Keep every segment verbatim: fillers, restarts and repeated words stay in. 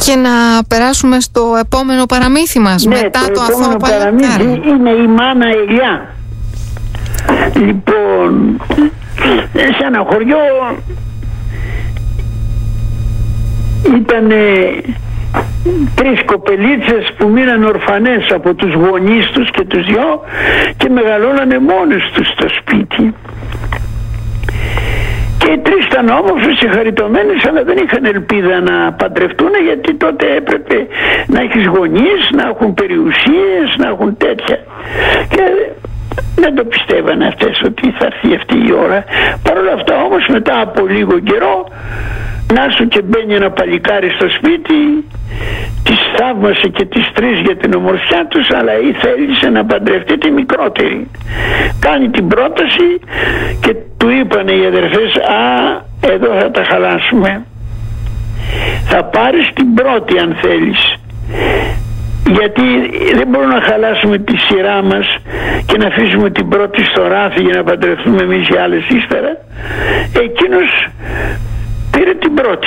Και να περάσουμε στο επόμενο παραμύθι μας, ναι, μετά το, το αθώο παραμύθι είναι η μάνα Ελιά. Λοιπόν, σε ένα χωριό ήταν τρεις κοπελίτσες που μείναν ορφανές από τους γονείς τους και τους δυο και μεγαλώνανε μόνες τους στο σπίτι. Και οι τρεις ήταν όμορφες και χαριτωμένες, αλλά δεν είχαν ελπίδα να παντρευτούν, γιατί τότε έπρεπε να έχεις γονείς, να έχουν περιουσίες, να έχουν τέτοια. Και δεν το πιστεύανε αυτές ότι θα έρθει αυτή η ώρα. Παρ' όλα αυτά όμως, μετά από λίγο καιρό, να σου και μπαίνει ένα παλικάρι στο σπίτι, τις θαύμασε και τις τρεις για την ομορφιά τους, αλλά ή θέλησε να παντρευτεί τη μικρότερη. Κάνει την πρόταση και του είπανε οι αδερφές, α, εδώ θα τα χαλάσουμε. Θα πάρεις την πρώτη αν θέλεις, γιατί δεν μπορούμε να χαλάσουμε τη σειρά μας και να αφήσουμε την πρώτη στο ράφι για να παντρευτούμε εμείς οι άλλες ύστερα. Εκείνος πήρε την πρώτη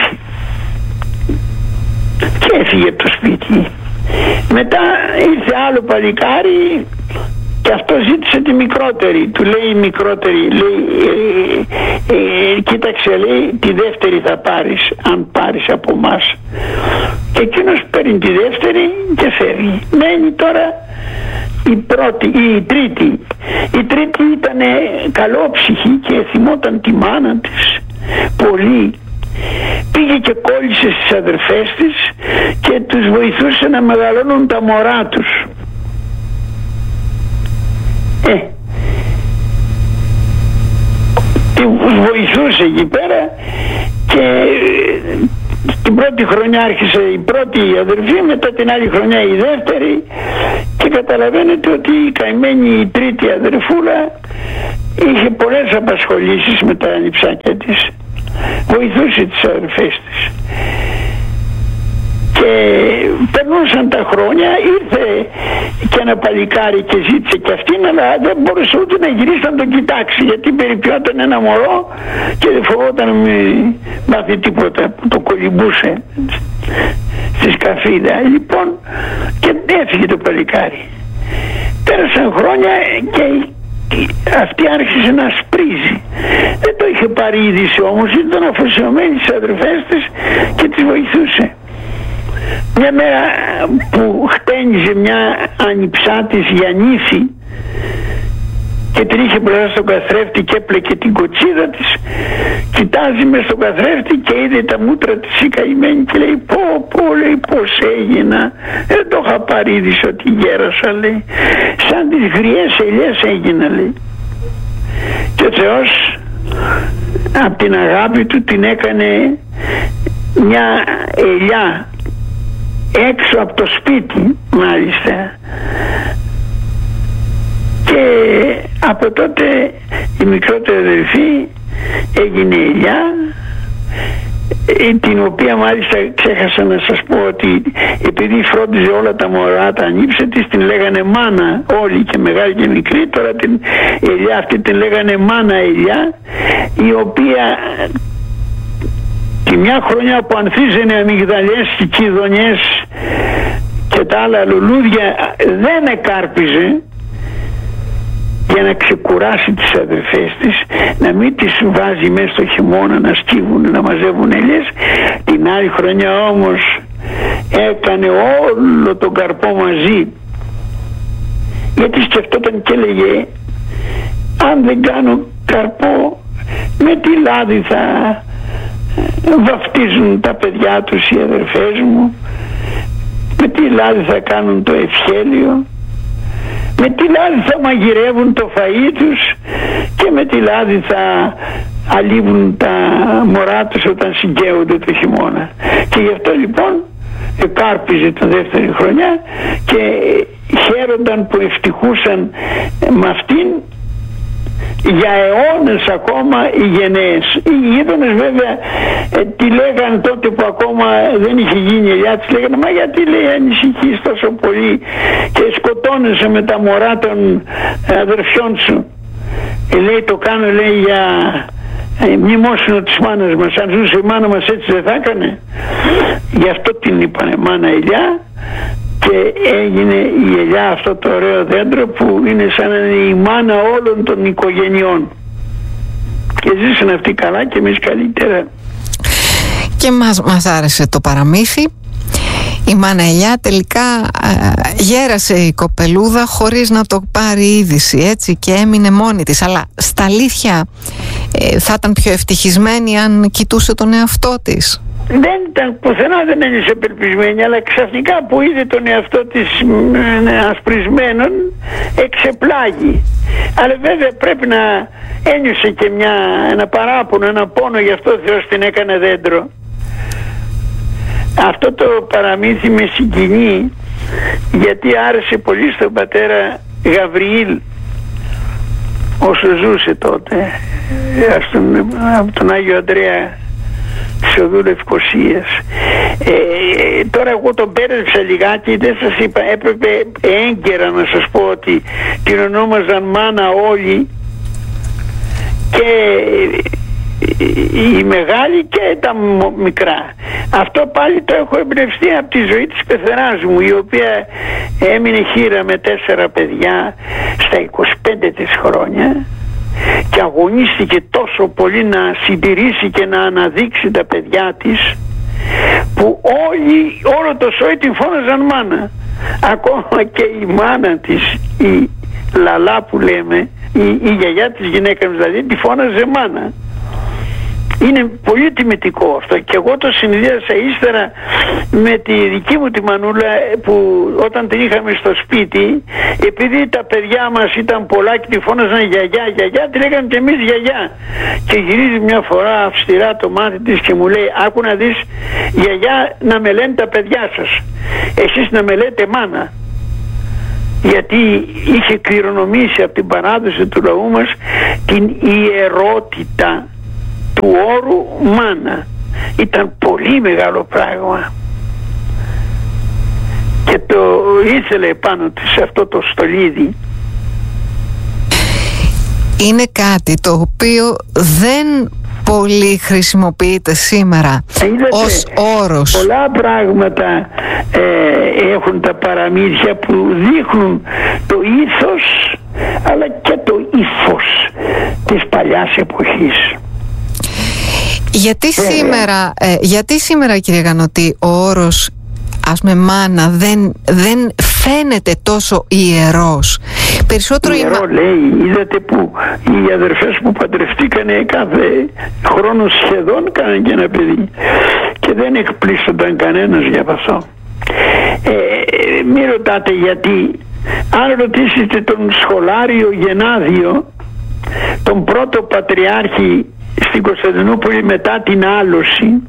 και έφυγε από το σπίτι. Μετά ήρθε άλλο παλικάρι και αυτό ζήτησε τη μικρότερη. Του λέει η μικρότερη, λέει, ε, ε, κοίταξε, λέει, τη δεύτερη θα πάρεις αν πάρεις από μας. Και εκείνος παίρνει τη δεύτερη και φεύγει. Μένει τώρα η πρώτη, η τρίτη. Η τρίτη ήταν καλόψυχη και θυμόταν τη μάνα της πολύ. Πήγε και κόλλησε στις αδερφές της και τους βοηθούσε να μεγαλώνουν τα μωρά τους. Ε, τους βοηθούσε εκεί πέρα και την πρώτη χρονιά άρχισε η πρώτη αδερφή, μετά την άλλη χρονιά η δεύτερη, και καταλαβαίνετε ότι η καημένη η τρίτη αδερφούλα είχε πολλές απασχολήσεις με τα νηψάκια της. Βοηθούσε τις αδερφές της. Και περνούσαν τα χρόνια, ήρθε και ένα παλικάρι και ζήτησε και αυτήν, αλλά δεν μπορούσε ούτε να γυρίσει να τον κοιτάξει, γιατί περιποιόταν ένα μωρό και δεν φοβόταν να μην μάθει τίποτα, που το κολυμπούσε στη σκαφίδα. Λοιπόν, και έφυγε το παλικάρι. Πέρασαν χρόνια και αυτή άρχισε να σπρίζει. Δεν το είχε πάρει είδηση όμως, ήταν αφοσιωμένη στις αδερφές της και τις βοηθούσε. Μια μέρα που χτένιζε μια ανιψά της για νύφη και την είχε μπροστά στον καθρέφτη και έπλεκε την κοτσίδα της, κοιτάζει μες στον καθρέφτη και είδε τα μούτρα της η καημένη και λέει, πω πω, λέει, πως έγινα, δεν το είχα πάρει είδηση ότι γέρασα, λέει, σαν τις γριές ελιές έγινα, λέει. Και ο Θεός από την αγάπη του την έκανε μια ελιά έξω από το σπίτι, μάλιστα, και από τότε η μικρότερη αδερφή έγινε ελιά, την οποία μάλιστα ξέχασα να σας πω ότι επειδή φρόντιζε όλα τα μωρά τα ανήψε της, την λέγανε μάνα όλοι, και μεγάλη και μικρή. Τώρα την ελιά αυτή την λέγανε μάνα ελιά, η οποία τη μια χρονιά που ανθίζανε αμυγδαλιές και κηδονιές και τα άλλα λουλούδια δεν εκάρπιζε, για να ξεκουράσει τις αδερφές της, να μην τις βάζει μέσα στο χειμώνα να στίβουν, να μαζεύουν ελιές. Την άλλη χρονιά όμως έκανε όλο τον καρπό μαζί, γιατί σκεφτόταν και έλεγε, αν δεν κάνω καρπό, με τι λάδι θα βαφτίζουν τα παιδιά τους οι αδερφές μου, με τι λάδι θα κάνουν το ευχέλιο, με τι λάδι θα μαγειρεύουν το φαΐ τους και με τι λάδι θα αλείβουν τα μωρά τους όταν συγκαίονται το χειμώνα. Και γι' αυτό λοιπόν εκάρπιζε την δεύτερη χρονιά και χαίρονταν που ευτυχούσαν με αυτήν για αιώνες ακόμα οι γενναίες. Οι γείτονες βέβαια ε, τη λέγανε τότε που ακόμα δεν είχε γίνει ελιά, της λέγανε, μα γιατί, λέει, ανησυχείς τόσο πολύ και σκοτώνεσαι με τα μωρά των αδερφιών σου. Ε, λέει, το κάνω, λέει, για ε, μνημόσυνο της μάνας μας. Αν ζούσε η μάνα μας έτσι δεν θα έκανε. Γι' αυτό την είπανε μάνα ελιά και έγινε η ελιά αυτό το ωραίο δέντρο που είναι σαν να είναι η μάνα όλων των οικογενειών. Και ζήσαν αυτοί καλά και εμείς καλύτερα. Και μας, μας άρεσε το παραμύθι. Η μάνα ελιά τελικά ε, γέρασε η κοπελούδα χωρίς να το πάρει είδηση, έτσι, και έμεινε μόνη της. Αλλά στα αλήθεια ε, θα ήταν πιο ευτυχισμένη αν κοιτούσε τον εαυτό της. Δεν ήταν, πουθενά δεν ένιωσε απελπισμένη, αλλά ξαφνικά που είδε τον εαυτό της ασπρισμένον εξεπλάγει. Αλλά βέβαια πρέπει να ένιωσε και μια, ένα παράπονο, ένα πόνο, γι' αυτό ο Θεός την έκανε δέντρο. Αυτό το παραμύθι με συγκινεί γιατί άρεσε πολύ στον πατέρα Γαβριήλ όσο ζούσε τότε, στον, από τον Άγιο Ανδρέα της οδού Λευκωσίας. Ε, τώρα εγώ τον πέρδεψα λιγάκι, δεν σας είπα, έπρεπε έγκαιρα να σας πω ότι την ονόμαζαν μάνα όλοι, και η μεγάλη και τα μικρά. Αυτό πάλι το έχω εμπνευστεί από τη ζωή της πεθεράς μου, η οποία έμεινε χήρα με τέσσερα παιδιά στα είκοσι πέντε της χρόνια και αγωνίστηκε τόσο πολύ να συντηρήσει και να αναδείξει τα παιδιά της, που όλοι, όλο το σόι την φώναζαν μάνα. Ακόμα και η μάνα της, η Λαλά που λέμε, η, η γιαγιά της γυναίκας δηλαδή, τη φώναζε μάνα. Είναι πολύ τιμητικό αυτό, και εγώ το συνδύασα ύστερα με τη δική μου τη μανούλα που όταν την είχαμε στο σπίτι, επειδή τα παιδιά μας ήταν πολλά και τη φώναζαν γιαγιά, γιαγιά, τη λέγαμε και εμείς γιαγιά. Και γυρίζει μια φορά αυστηρά το μάτι της και μου λέει, άκου να δεις, γιαγιά να με λένε τα παιδιά σας, εσείς να με λέτε μάνα. Γιατί είχε κληρονομήσει από την παράδοση του λαού μας την ιερότητα του όρου μάνα. Ήταν πολύ μεγάλο πράγμα και το ήθελε πάνω της αυτό το στολίδι. Είναι κάτι το οποίο δεν πολύ χρησιμοποιείται σήμερα. Είδατε, ως όρος. Πολλά πράγματα ε, έχουν τα παραμύθια που δείχνουν το ήθος αλλά και το ύφος της παλιάς εποχής. Γιατί σήμερα, ε, γιατί σήμερα κύριε Γανωτή ο όρος ας με μάνα δεν, δεν φαίνεται τόσο ιερός? Περισσότερο ιερό η... λέει, είδατε που οι αδερφές που παντρευτήκανε κάθε χρόνο σχεδόν κάνανε και ένα παιδί και δεν εκπλήσονταν κανένας για αυτό. Ε, μην ρωτάτε γιατί. Αν ρωτήσετε τον σχολάριο Γενάδιο, τον πρώτο πατριάρχη στην Κωνσταντινούπολη μετά την άλωση,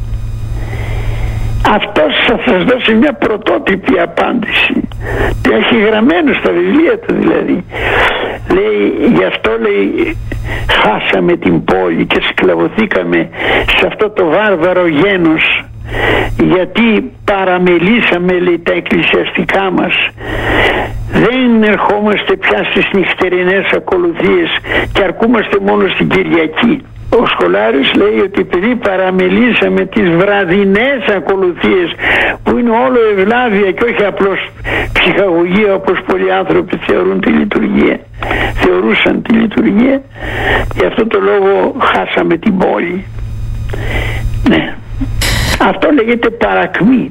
αυτός θα σας δώσει μια πρωτότυπη απάντηση. Τι έχει γραμμένο στα βιβλία του δηλαδή. Λέει, γι' αυτό λέει χάσαμε την πόλη και σκλαβωθήκαμε σε αυτό το βάρβαρο γένος, γιατί παραμελήσαμε λέει τα εκκλησιαστικά μας. Δεν ερχόμαστε πια στις νυχτερινές ακολουθίες και αρκούμαστε μόνο στην Κυριακή. Ο σχολάρης λέει ότι επειδή παραμελήσαμε τις βραδινές ακολουθίες που είναι όλο ευλάβεια και όχι απλώς ψυχαγωγία όπως πολλοί άνθρωποι θεωρούν τη λειτουργία, θεωρούσαν τη λειτουργία, γι' αυτό το λόγο χάσαμε την πόλη. Ναι. Αυτό λέγεται παρακμή.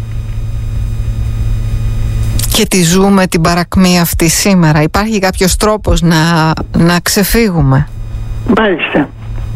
Και τη ζούμε την παρακμή αυτή σήμερα. Υπάρχει κάποιος τρόπος να, να ξεφύγουμε? Μάλιστα.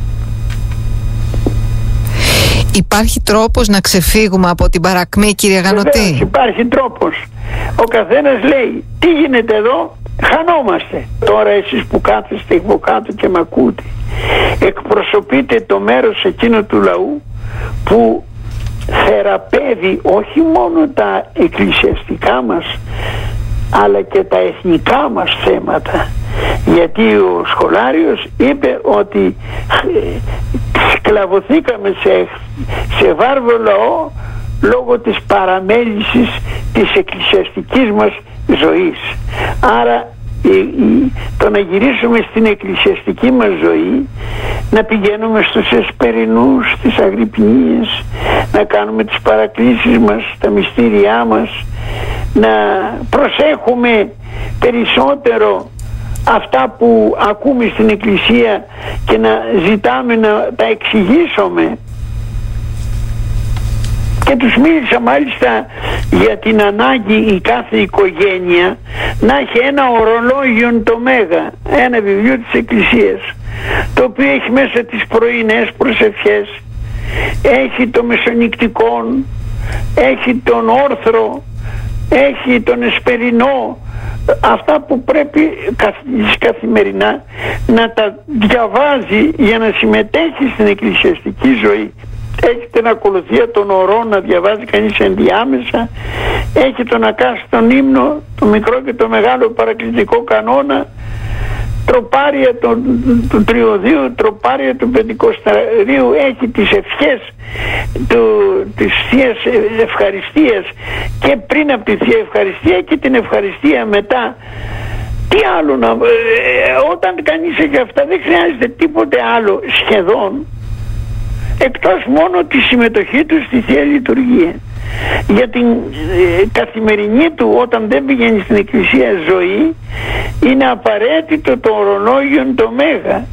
Υπάρχει τρόπος να ξεφύγουμε από την παρακμή, κύριε Γανωτή? Βεβαίως, υπάρχει τρόπος. Ο καθένας λέει, τι γίνεται εδώ, χανόμαστε. Τώρα εσείς που κάθεστε από κάτω και μ' ακούτε, εκπροσωπείτε το μέρος εκείνο του λαού που θεραπεύει όχι μόνο τα εκκλησιαστικά μας αλλά και τα εθνικά μας θέματα, γιατί ο σχολάριος είπε ότι σκλαβωθήκαμε σε, σε βάρβο λαό λόγω της παραμέλησης της εκκλησιαστικής μας ζωής. Άρα το να γυρίσουμε στην εκκλησιαστική μας ζωή, να πηγαίνουμε στους εσπερινούς, στις αγρυπνίες, να κάνουμε τις παρακλήσεις μας, τα μυστήριά μας, να προσέχουμε περισσότερο αυτά που ακούμε στην εκκλησία και να ζητάμε να τα εξηγήσουμε. Και τους μίλησα μάλιστα για την ανάγκη η κάθε οικογένεια να έχει ένα ορολόγιο το Μέγα, ένα βιβλίο της Εκκλησίας, το οποίο έχει μέσα τις πρωινές προσευχές, έχει το μεσονυκτικό, έχει τον όρθρο, έχει τον εσπερινό, αυτά που πρέπει καθημερινά να τα διαβάζει για να συμμετέχει στην εκκλησιαστική ζωή. Έχει την ακολουθία των ωρών να διαβάζει κανείς ενδιάμεσα, έχει τον ακάστον ύμνο, το μικρό και το μεγάλο παρακλητικό κανόνα, τροπάρια του, του Τριωδίου, τροπάρια του Πεντηκοσταρίου, έχει τις ευχές του, της Θείας Ευχαριστίας και πριν από τη Θεία Ευχαριστία και την Ευχαριστία μετά. Τι άλλο να... Ε, όταν κανείς έχει αυτά δεν χρειάζεται τίποτε άλλο σχεδόν, εκτός μόνο τη συμμετοχή του στη Θεία Λειτουργία. Για την ε, καθημερινή του, όταν δεν πηγαίνει στην εκκλησία ζωή, είναι απαραίτητο το ορολόγιο το Μέγα.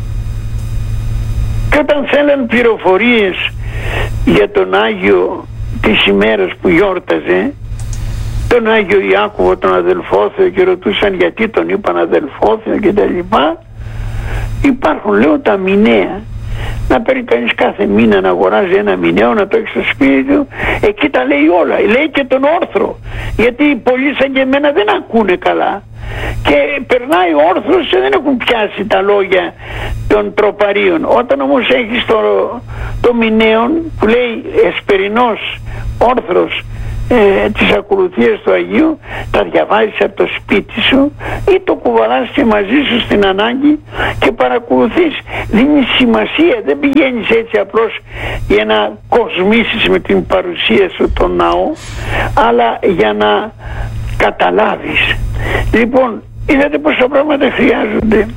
Και όταν θέλαν πληροφορίες για τον Άγιο της ημέρας που γιόρταζε, τον Άγιο Ιάκωβο τον αδελφόθεο, και ρωτούσαν γιατί τον είπαν αδελφόθεο και τα λοιπά, υπάρχουν, λέω, τα μηνέα. Να παίρνει κανείς κάθε μήνα να αγοράζει ένα μηναίο, να το έχει στο σπίτι του, εκεί τα λέει όλα, λέει και τον όρθρο, γιατί πολλοί σαν και εμένα δεν ακούνε καλά και περνάει ο όρθρος και δεν έχουν πιάσει τα λόγια των τροπαρίων. Όταν όμως έχεις το, το μηναίο που λέει εσπερινός όρθρος Ε, τις ακολουθίες του Αγίου, τα διαβάζεις από το σπίτι σου ή το κουβαλάς και μαζί σου στην ανάγκη και παρακολουθείς. Δίνει σημασία, δεν πηγαίνεις έτσι απλώς για να κοσμήσεις με την παρουσία σου τον ναό, αλλά για να καταλάβεις. Λοιπόν, είδατε πόσα πράγματα χρειάζονται.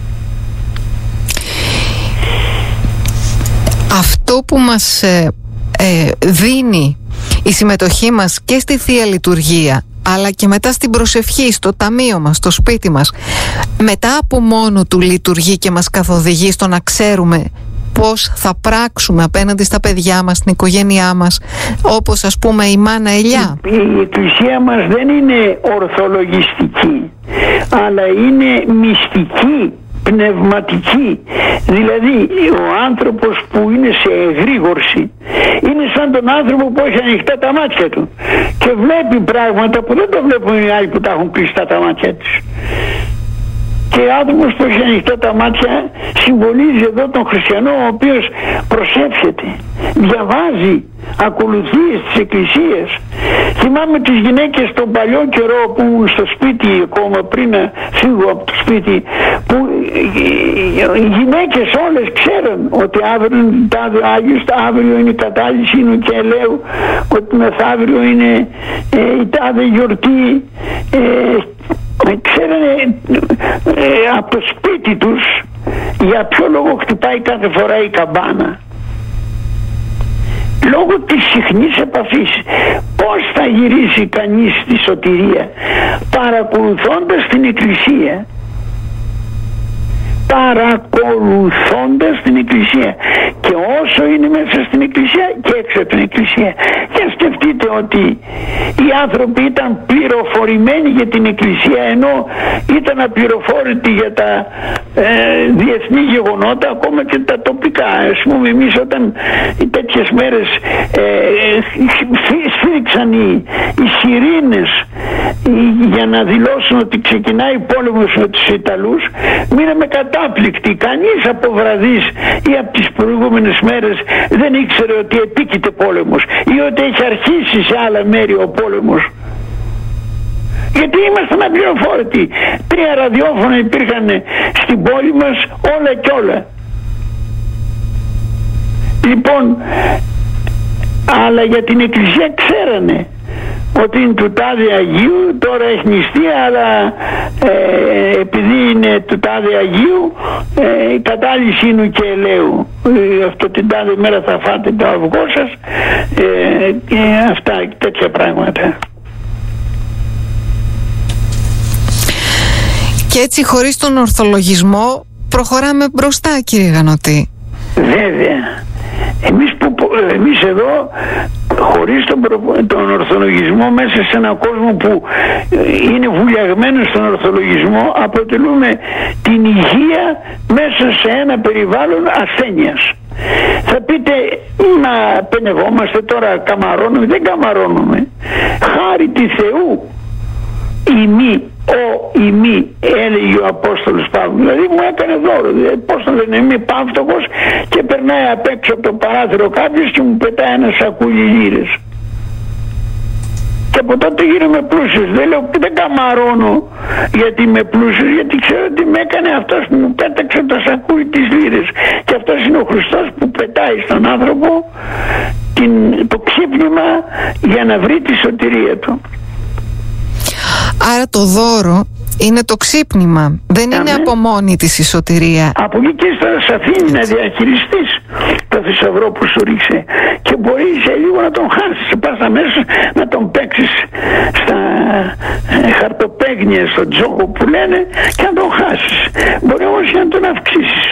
Αυτό που μας ε, ε, δίνει η συμμετοχή μας και στη Θεία Λειτουργία, αλλά και μετά στην προσευχή, στο ταμείο μας, στο σπίτι μας, μετά από μόνο του λειτουργεί και μας καθοδηγεί στο να ξέρουμε πώς θα πράξουμε απέναντι στα παιδιά μας, στην οικογένειά μας, όπως ας πούμε η μάνα Ελιά. Η, η Εκκλησία μας δεν είναι ορθολογιστική, αλλά είναι μυστική, πνευματική. Δηλαδή ο άνθρωπος που είναι σε εγρήγορση είναι σαν τον άνθρωπο που έχει ανοιχτά τα μάτια του και βλέπει πράγματα που δεν το βλέπουν οι άλλοι που τα έχουν κλειστά τα μάτια τους. Και ο άνθρωπος που έχει ανοιχτά τα μάτια συμβολίζει εδώ τον χριστιανό, ο οποίος προσεύχεται, διαβάζει, ακολουθεί στις εκκλησίες. Θυμάμαι τις γυναίκες τον παλιό καιρό που ήμουν στο σπίτι ακόμα πριν να φύγω από το σπίτι, που οι γυναίκες όλες ξέρουν ότι αύριο είναι τάδε Άγιος, αύριο είναι η κατάλυση του ελαίου, ότι μεθαύριο είναι ε, η τάδε γιορτή, ε, ξέρανε ε, από το σπίτι τους για ποιο λόγο χτυπάει κάθε φορά η καμπάνα. Λόγω της συχνής επαφής. Πώς θα γυρίσει κανείς στη σωτηρία? Παρακολουθώντας την Εκκλησία. Παρακολουθώντας την Εκκλησία. Και όσο είναι μέσα στην Εκκλησία και έξω από την Εκκλησία. Και σκεφτείτε ότι οι άνθρωποι ήταν πληροφορημένοι για την Εκκλησία, ενώ ήταν απληροφόρητοι για τα ε, διεθνή γεγονότα, ακόμα και τα τοπικά. Ας πούμε, εμείς όταν τέτοιες μέρες ε, σφίριξαν οι, οι σιρήνες για να δηλώσουν ότι ξεκινάει πόλεμος με τους Ιταλούς, μείναμε κατάπληκτοι. Κανείς από βραδείς ή από τις προηγούμενες μέρες δεν ήξερε ότι επίκειται πόλεμος ή ότι έχει αρχίσει σε άλλα μέρη ο πόλεμος. Γιατί ήμασταν απληροφόρητοι. Τρία ραδιόφωνα υπήρχαν στην πόλη μας, όλα και όλα. Λοιπόν, αλλά για την Εκκλησία ξέρανε ότι είναι του τάδε Αγίου, τώρα έχει νηστεί, αλλά ε, επειδή είναι του τάδε Αγίου, ε, η κατάλυση είναι και ελαίου. Ε, αυτό την τάδε μέρα θα φάτε το αυγό σας, ε, ε, αυτά, τέτοια πράγματα. Και έτσι χωρίς τον ορθολογισμό προχωράμε μπροστά, κύριε Γανωτή. Βέβαια. Εμείς, που, εμείς εδώ χωρίς τον, τον ορθολογισμό, μέσα σε έναν κόσμο που είναι βουλιαγμένος στον ορθολογισμό, αποτελούμε την υγεία μέσα σε ένα περιβάλλον ασθένειας. Θα πείτε, να πενευόμαστε τώρα, καμαρώνουμε? Δεν καμαρώνουμε. Χάρη τη Θεού ημί, ο ημί, έλεγε ο Απόστολος Παύλος, δηλαδή μου έκανε δώρο. Δηλαδή, πώς θα λένε, είμαι πάυστοχος και περνάει απ' έξω από το παράθυρο κάποιος και μου πετάει ένα σακούλι λίρες. Και από τότε γίνομαι πλούσιος. Δεν λέω, δεν καμαρώνω γιατί είμαι πλούσιος, γιατί ξέρω ότι με έκανε αυτός που μου πέταξε το σακούλι της λίρες. Και αυτός είναι ο Χριστός που πετάει στον άνθρωπο την, το ξύπνημα για να βρει τη σωτηρία του. Άρα το δώρο είναι το ξύπνημα. Δεν είναι από μόνη της η σωτηρία. Από εκεί και ύστερα σε αφήνει να διαχειριστείς το θησαυρό που σου ρίξε. Και μπορεί σε λίγο να τον χάσεις. Πας αμέσως να τον παίξεις στα χαρτοπαίγνια, στο τζόγο που λένε, και να τον χάσεις. Μπορεί όμως και να τον αυξήσεις.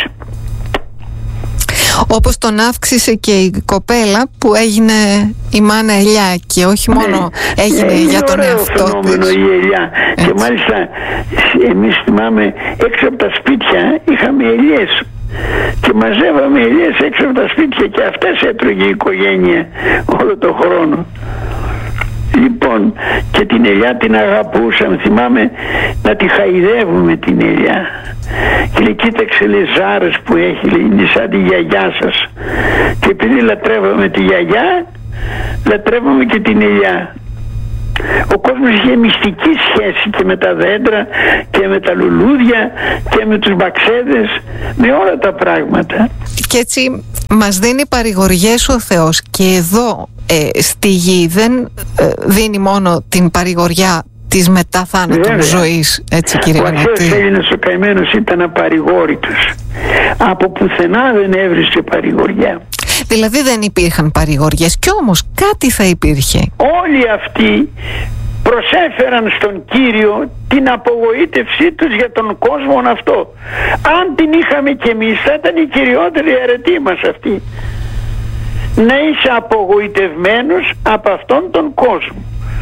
Όπως τον αύξησε και η κοπέλα που έγινε η μάνα ελιά, και όχι μόνο ναι, έγινε ναι, για τον εαυτό της. Είναι φαινόμενο η ελιά. Έτσι. Και μάλιστα εμείς θυμάμαι έξω από τα σπίτια είχαμε ελιές και μαζεύαμε ελιές έξω από τα σπίτια και αυτές έτρωγε η οικογένεια όλο το χρόνο. Λοιπόν, και την ελιά την αγαπούσαμε. Θυμάμαι να τη χαϊδεύουμε την ελιά. Και λέει, κοίταξε, λέει, ζάρες που έχει, λέει, είναι σαν τη γιαγιά σας. Και επειδή λατρεύαμε τη γιαγιά, λατρεύαμε και την ελιά. Ο κόσμος είχε μυστική σχέση και με τα δέντρα και με τα λουλούδια και με τους μπαξέδες, με όλα τα πράγματα. Και έτσι μας δίνει παρηγοριές ο Θεός, και εδώ ε, στη γη δεν ε, δίνει μόνο την παρηγοριά της μετά θάνατον ζωής, έτσι, κύριε Γανωτή. Ο Θεός Έλληνας ο καημένος ήταν απαρηγόρητος. Από πουθενά δεν έβρισκε παρηγοριά. Δηλαδή δεν υπήρχαν παρηγοριές, κι όμως κάτι θα υπήρχε. Όλοι αυτοί προσέφεραν στον Κύριο την απογοήτευσή τους για τον κόσμο αυτό. Αν την είχαμε κι εμείς, θα ήταν η κυριότερη αρετή μας αυτή. Να είσαι απογοητευμένος από αυτόν τον κόσμο.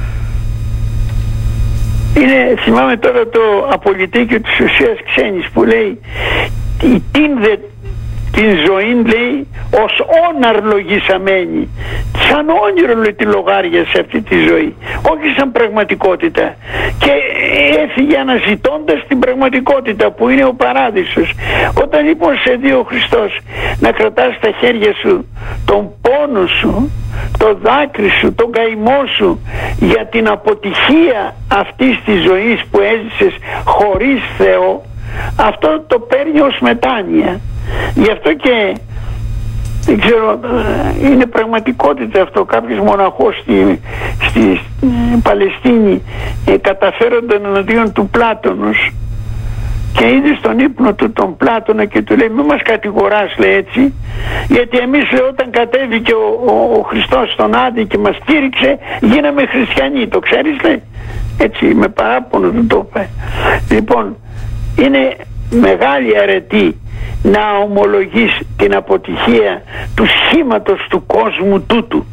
Είναι, θυμάμαι τώρα το απολυτίκιο της Ουσίας Ξένης που λέει, την δε την ζωή, λέει, ως όναρ λογισαμένη, σαν όνειρο, λέει, τη λογάρια σε αυτή τη ζωή, όχι σαν πραγματικότητα, και έφυγε αναζητώντας την πραγματικότητα που είναι ο παράδεισος. Όταν λοιπόν σε δει ο Χριστός να κρατάς στα χέρια σου τον πόνο σου, το δάκρυ σου, τον καημό σου για την αποτυχία αυτής της ζωής που έζησες χωρίς Θεό, αυτό το παίρνει ως μετάνοια. Γι' αυτό και δεν ξέρω, είναι πραγματικότητα αυτό. Κάποιος μοναχός στη, στη, στη Παλαιστίνη ε, καταφέρονταν εναντίον του Πλάτωνος και είδε στον ύπνο του τον Πλάτωνα και του λέει, μη μας κατηγοράς, λέει, έτσι, γιατί εμείς, λέει, όταν κατέβηκε ο, ο, ο Χριστός στον Άδη και μας στήριξε, γίναμε χριστιανοί, το ξέρεις, λέει, έτσι, με παράπονο του το είπε. Λοιπόν, είναι μεγάλη αρετή να ομολογείς την αποτυχία του σχήματος του κόσμου τούτου.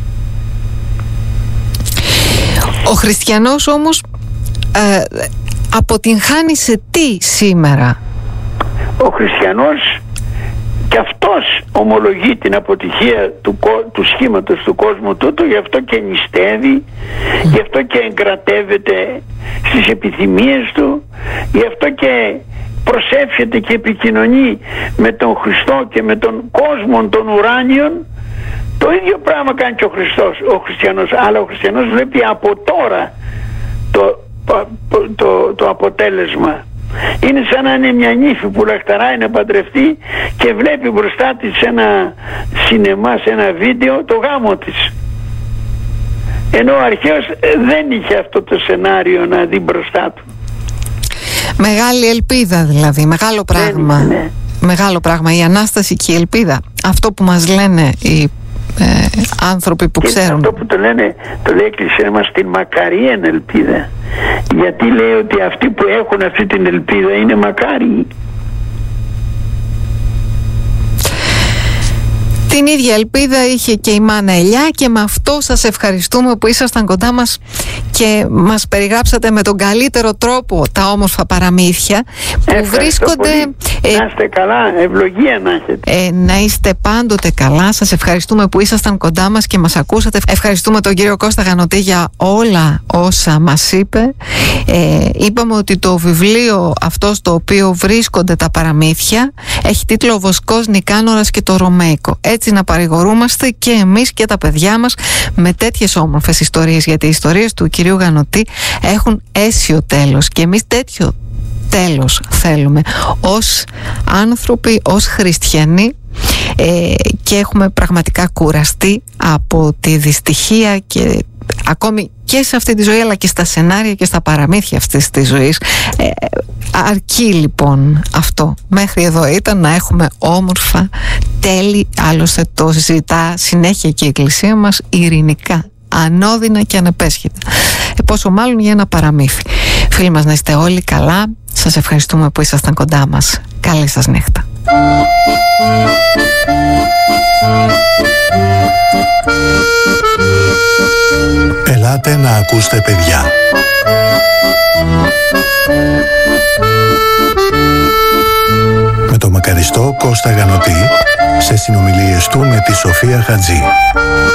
Ο χριστιανός όμως ε, αποτυγχάνει σε τι σήμερα? Ο χριστιανός και αυτός ομολογεί την αποτυχία του, του σχήματος του κόσμου τούτου, γι' αυτό και νηστεύει, γι' αυτό και εγκρατεύεται στις επιθυμίες του, γι' αυτό και προσεύχεται και επικοινωνεί με τον Χριστό και με τον κόσμο των ουράνιων. Το ίδιο πράγμα κάνει και ο Χριστός, ο χριστιανός, αλλά ο χριστιανός βλέπει από τώρα το, το, το, το αποτέλεσμα. Είναι σαν να είναι μια νύφη που λαχταράει να παντρευτεί και βλέπει μπροστά της σε ένα σινεμά, σε ένα βίντεο, το γάμο της. Ενώ ο αρχαίος δεν είχε αυτό το σενάριο να δει μπροστά του. Μεγάλη ελπίδα δηλαδή, μεγάλο πράγμα. Ναι, ναι. Μεγάλο πράγμα, η Ανάσταση και η ελπίδα. Αυτό που μας λένε οι ε, άνθρωποι που και ξέρουν. Αυτό που το λένε, το λέει η Εκκλησία μας, την μακαρίαν ελπίδα. Γιατί λέει ότι αυτοί που έχουν αυτή την ελπίδα είναι μακάριοι. Την ίδια ελπίδα είχε και η Μάνα Ελιά, και με αυτό σας ευχαριστούμε που ήσασταν κοντά μας και μας περιγράψατε με τον καλύτερο τρόπο τα όμορφα παραμύθια που Ευχαριστώ βρίσκονται... Ε, να είστε καλά, ευλογία να έχετε. Ε, να είστε πάντοτε καλά. Σας ευχαριστούμε που ήσασταν κοντά μας και μας ακούσατε. Ευχαριστούμε τον κύριο Κώστα Γανωτή για όλα όσα μας είπε. Ε, είπαμε ότι το βιβλίο αυτό στο οποίο βρίσκονται τα παραμύθια έχει τίτλο «Ο Βοσκός Νικάνορας και το Ρωμαϊκό». Έτσι να παρηγορούμαστε και εμείς και τα παιδιά μας με τέτοιες όμορφες ιστορίες, γιατί οι ιστορίες του κυρίου Γανωτή έχουν αίσιο τέλος και εμείς τέτοιο τέλος θέλουμε ως άνθρωποι, ως χριστιανοί, ε, και έχουμε πραγματικά κουραστεί από τη δυστυχία και ακόμη και σε αυτή τη ζωή, αλλά και στα σενάρια και στα παραμύθια αυτής της ζωής. ε, αρκεί λοιπόν αυτό. Μέχρι εδώ ήταν να έχουμε όμορφα τέλη, άλλωστε το ζητά συνέχεια και η Εκκλησία μας, ειρηνικά, ανώδυνα και ανεπέσχυτα. Ε, πόσο μάλλον για ένα παραμύθι. Φίλοι μας, να είστε όλοι καλά. Σας ευχαριστούμε που ήσασταν κοντά μας. Καλή σας νύχτα. Ελάτε να ακούσετε, παιδιά. Με το μακαριστό Κώστα Γανωτή, σε συνομιλίες του με τη Σοφία Χατζή.